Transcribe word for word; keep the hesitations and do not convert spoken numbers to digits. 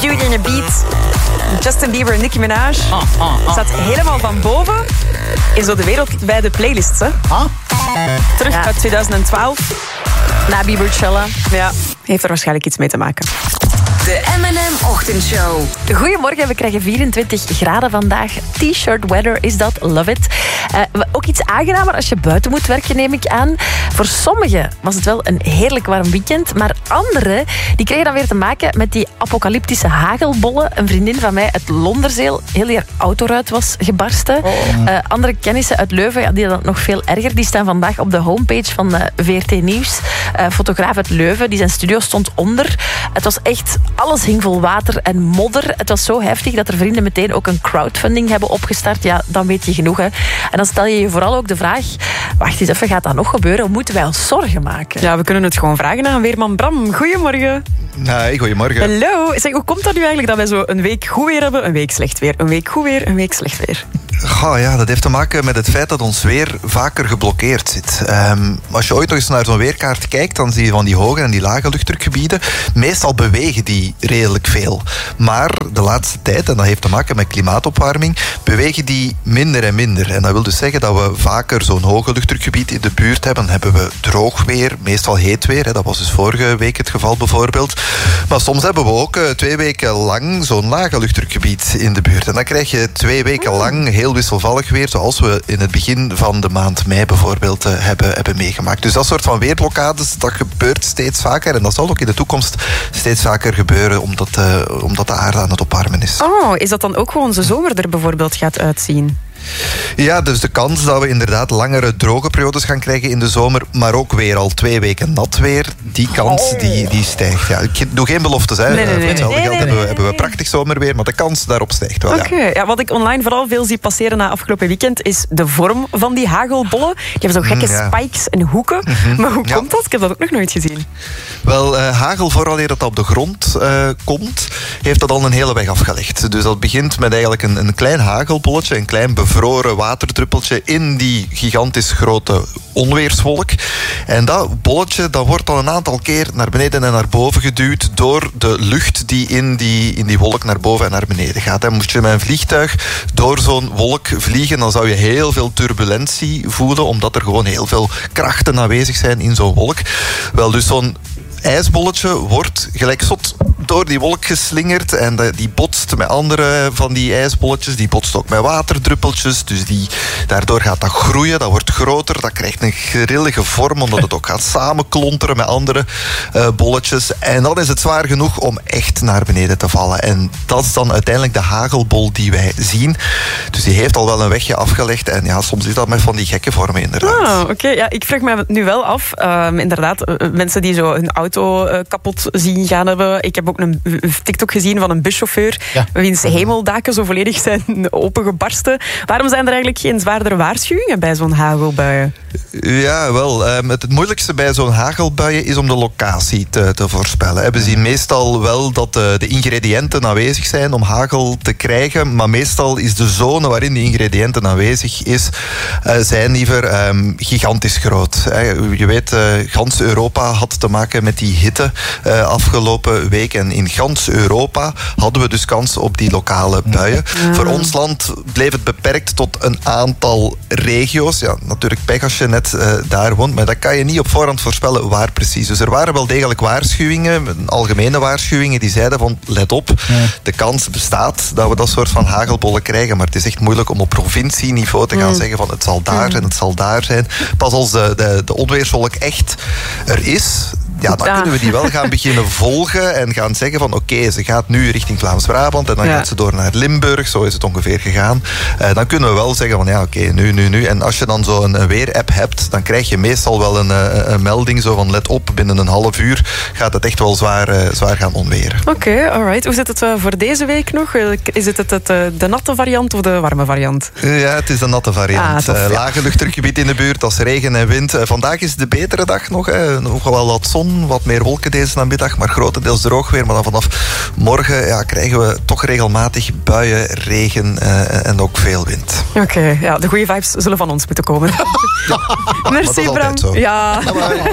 Beauty and the Beat. Justin Bieber en Nicki Minaj. Ah, ah, ah. Staat helemaal van boven in zo de wereldwijde playlists. Hè. Ah? Terug ja. uit twintig twaalf. Na Bieberchella. Ja, heeft er waarschijnlijk iets mee te maken. De M en M-ochtendshow. Goedemorgen, we krijgen vierentwintig graden vandaag. T-shirt weather is dat, love it. Uh, ook iets aangenamer als je buiten moet werken, neem ik aan. Voor sommigen was het wel een heerlijk warm weekend, maar anderen die kregen dan weer te maken met die apocalyptische hagelbollen. Een vriendin van mij uit Londerzeel, heel haar autoruit was gebarsten. Oh. Uh, andere kennissen uit Leuven, ja, die hadden het nog veel erger. Die staan vandaag op de homepage van uh, V R T Nieuws. Uh, fotograaf uit Leuven, die zijn studio stond onder. Het was echt... Alles hing vol water en modder. Het was zo heftig dat er vrienden meteen ook een crowdfunding hebben opgestart. Ja, dan weet je genoeg. Hè. En dan stel je je vooral ook de vraag... Wacht eens even, gaat dat nog gebeuren? Moeten wij ons zorgen maken? Ja, we kunnen het gewoon vragen aan weerman Bram. Goedemorgen. Nee, goedemorgen. Hallo. Zeg, hoe komt dat nu eigenlijk dat wij zo een week goed weer hebben, een week slecht weer? Een week goed weer, een week slecht weer? Goh, ja, dat heeft te maken met het feit dat ons weer vaker geblokkeerd zit. Um, als je ooit nog eens naar zo'n weerkaart kijkt, dan zie je van die hoge en die lage luchtdrukgebieden. Meestal bewegen die redelijk veel. Maar de laatste tijd, en dat heeft te maken met klimaatopwarming, bewegen die minder en minder. En dat wil dus zeggen dat we vaker zo'n hoge luchtdrukgebied in de buurt hebben. Dan hebben we droog weer, meestal heet weer. Hè. Dat was dus vorige week het geval bijvoorbeeld. Maar soms hebben we ook uh, twee weken lang zo'n lage luchtdrukgebied in de buurt. En dan krijg je twee weken lang heel wisselvallig weer, zoals we in het begin van de maand mei bijvoorbeeld uh, hebben, hebben meegemaakt. Dus dat soort van weerblokkades, dat gebeurt steeds vaker. En dat zal ook in de toekomst steeds vaker gebeuren, omdat, uh, omdat de aarde aan het opwarmen is. Oh, is dat dan ook gewoon de zomer er bijvoorbeeld gaat uitzien? Ja, dus de kans dat we inderdaad langere droge periodes gaan krijgen in de zomer, maar ook weer al twee weken nat weer, die kans oh. die, die stijgt. Ja, ik doe geen beloftes, hè. Nee, nee, nee. Voor hetzelfde nee, geld nee, hebben, we, nee, hebben we nee. prachtig zomerweer, maar de kans daarop stijgt wel. Oké, okay. ja, wat ik online vooral veel zie passeren na afgelopen weekend is de vorm van die hagelbollen. Die hebben zo gekke mm, ja. spikes en hoeken. Mm-hmm. Maar hoe ja. komt dat? Ik heb dat ook nog nooit gezien. Wel, uh, hagel, vooraleer dat op de grond uh, komt, heeft dat al een hele weg afgelegd. Dus dat begint met eigenlijk een, een klein hagelbolletje, een klein bevroren waterdruppeltje in die gigantisch grote onweerswolk. En dat bolletje dat wordt al een aantal keer naar beneden en naar boven geduwd door de lucht die in die, in die wolk naar boven en naar beneden gaat. En moest je met een vliegtuig door zo'n wolk vliegen, dan zou je heel veel turbulentie voelen, omdat er gewoon heel veel krachten aanwezig zijn in zo'n wolk. Wel, dus zo'n ijsbolletje wordt gelijk zot door die wolk geslingerd en de, die botst met andere van die ijsbolletjes. Die botst ook met waterdruppeltjes. Dus die, daardoor gaat dat groeien, dat wordt groter. Dat krijgt een grillige vorm, omdat het ook gaat samenklonteren met andere uh, bolletjes. En dan is het zwaar genoeg om echt naar beneden te vallen. En dat is dan uiteindelijk de hagelbol die wij zien. Dus die heeft al wel een wegje afgelegd. En ja, soms is dat met van die gekke vormen inderdaad. Ah, oké. Okay. Ja, ik vraag me nu wel af. Uh, inderdaad, uh, mensen die zo hun auto uh, kapot zien gaan hebben. Ik heb ook een TikTok gezien van een buschauffeur, ja. wiens hemeldaken zo volledig zijn opengebarsten. Waarom zijn er eigenlijk geen zwaardere waarschuwingen bij zo'n hagelbuien? Ja, wel. Um, het, het moeilijkste bij zo'n hagelbuien is om de locatie te, te voorspellen. We zien meestal wel dat de, de ingrediënten aanwezig zijn om hagel te krijgen, maar meestal is de zone waarin die ingrediënten aanwezig is, uh, zijn liever um, gigantisch groot. Uh, je weet, uh, gans Europa had te maken met die hitte uh, afgelopen week. En in gans Europa hadden we dus kans op die lokale buien. Ja. Voor ons land bleef het beperkt tot een aantal regio's. Ja, natuurlijk pech als je net uh, daar woont, maar dat kan je niet op voorhand voorspellen waar precies. Dus er waren wel degelijk waarschuwingen, algemene waarschuwingen, die zeiden van let op, ja. de kans bestaat dat we dat soort van hagelbollen krijgen, maar het is echt moeilijk om op provincieniveau te gaan mm. zeggen van het zal daar zijn, het zal daar zijn. Pas als de, de, de onweerswolk echt er is, ja, dan kunnen we die wel gaan beginnen volgen en gaan zeggen van oké, okay, ze gaat nu richting Vlaams-Brabant en dan ja. gaat ze door naar Limburg, zo is het ongeveer gegaan. Uh, dan kunnen we wel zeggen van ja, oké, okay, nu, nu, nu. En als je dan zo een, een weer-app hebt, dan krijg je meestal wel een, een, een melding zo van let op, binnen een half uur gaat het echt wel zwaar, uh, zwaar gaan onweren. Oké, okay, alright. Hoe zit het uh, voor deze week nog? Is het, het, het uh, de natte variant of de warme variant? Uh, ja, het is de natte variant. Ah, tof, uh, lage luchtdrukgebied in de buurt, als regen en wind. Uh, vandaag is de betere dag nog. Hè. Nog wel wat zon, wat meer wolken deze namiddag, maar grotendeels droog weer. Maar dan vanaf morgen ja, krijgen we toch regelmatig buien, regen uh, en ook veel wind. Oké, okay, ja, de goede vibes zullen van ons moeten komen. Ja, merci, Bram. Zo. Ja.